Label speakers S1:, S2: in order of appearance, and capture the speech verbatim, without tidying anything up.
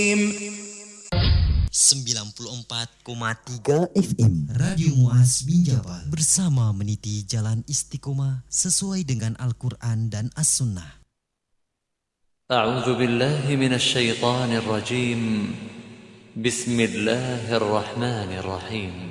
S1: sembilan puluh empat koma tiga F M Radio Muaz Minjabal bersama meniti jalan istiqomah sesuai dengan Al-Quran dan As-Sunnah.
S2: A'udzu billahi minasyaitonir rajim. Bismillahirrahmanirrahim.